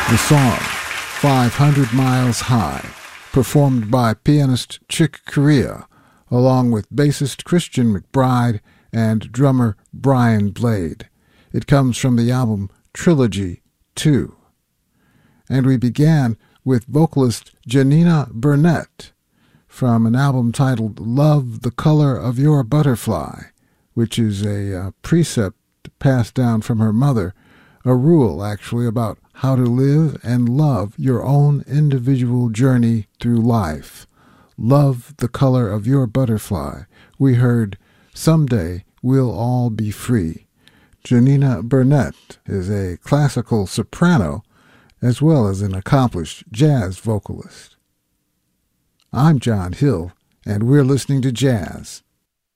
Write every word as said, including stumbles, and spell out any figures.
The song, five hundred miles High, performed by pianist Chick Corea, along with bassist Christian McBride and drummer Brian Blade. It comes from the album Trilogy two. And we began with vocalist Janina Burnett from an album titled Love the Color of Your Butterfly, which is a uh, precept passed down from her mother, a rule actually about how to live and love your own individual journey through life. Love the Color of Your Butterfly. We heard Someday We'll All Be Free. Janina Burnett is a classical soprano as well as an accomplished jazz vocalist. I'm John Hill, and we're listening to jazz